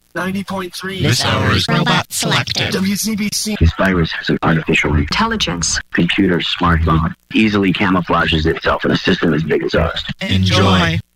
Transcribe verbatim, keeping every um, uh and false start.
ninety point three. This hour is robot selected. W C B C. This virus has an artificial intelligence. Computer smartphone easily camouflages itself in a system as big as ours. Enjoy.